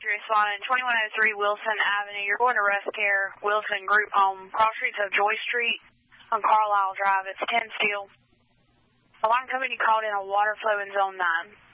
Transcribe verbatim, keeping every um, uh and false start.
responding, twenty-one oh three Wilson Avenue. You're going to Rest Care, Wilson Group Home, cross streets of Joy Street on Carlisle Drive. It's ten still. Alarm company called in a water flow in zone nine.